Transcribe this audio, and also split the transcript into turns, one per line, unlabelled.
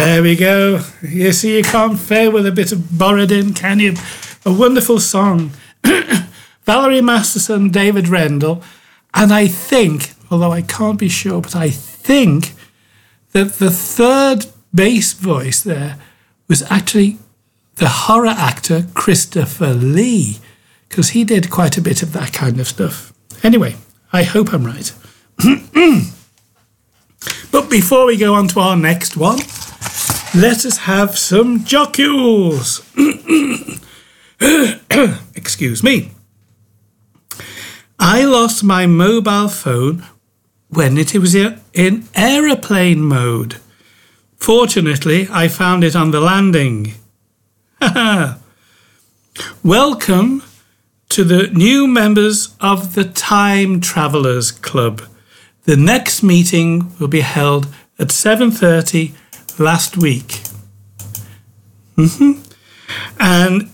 There we go. You see, you can't fail with a bit of Borodin, can you? A wonderful song. Valerie Masterson, David Rendell. And I think, although I can't be sure, but I think that the third bass voice there was actually the horror actor Christopher Lee, because he did quite a bit of that kind of stuff. Anyway, I hope I'm right. But before we go on to our next one, let us have some jockules. Excuse me. I lost my mobile phone when it was in aeroplane mode. Fortunately, I found it on the landing. Welcome to the new members of the Time Travellers Club. The next meeting will be held at 7:30 last week. And